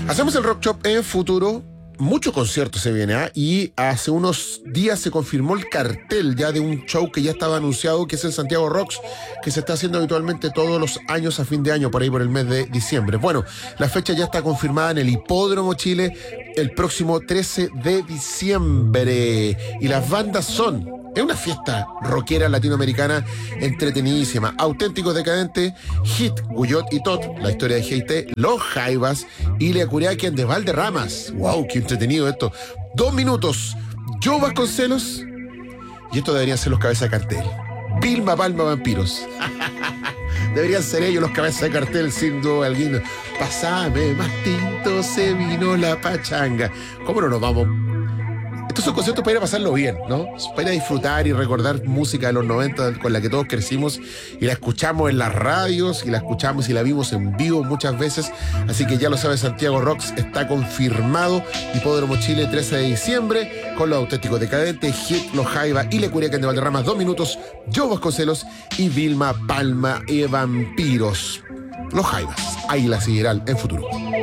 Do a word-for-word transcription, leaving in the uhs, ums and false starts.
Hacemos el Rock Shop en futuro. Mucho concierto se viene, ¿eh? Y hace unos días se confirmó el cartel ya de un show que ya estaba anunciado, que es el Santiago Rocks, que se está haciendo habitualmente todos los años a fin de año, por ahí por el mes de diciembre. Bueno, la fecha ya está confirmada en el Hipódromo Chile el próximo trece de diciembre. Y las bandas son... Es una fiesta rockera latinoamericana entretenidísima. Auténticos Decadentes, Hit, Guyot y Tot, la historia de G T, Los Jaivas y Lea Curiaquian de Valderramas. ¡Wow! ¡Qué entretenido esto! Dos minutos, Joe Vasconcelos, y esto deberían ser los cabezas de cartel. Vilma Palma Vampiros. Deberían ser ellos los cabezas de cartel, sin duda alguna. Pasame más tinto, se vino la pachanga. ¿Cómo no nos vamos? Estos son conciertos para ir a pasarlo bien, ¿no? Para ir a disfrutar y recordar música de los noventa con la que todos crecimos y la escuchamos en las radios y la escuchamos y la vimos en vivo muchas veces. Así que ya lo sabe, Santiago Rocks está confirmado. Hipódromo Chile, trece de diciembre, con los Auténticos Decadentes, Hit, Los Jaiba y Lea Curiaquian de Valderramas. Dos minutos, Joe Vasconcelos y Vilma Palma y Vampiros. Los Jaivas, Águila Sideral en futuro.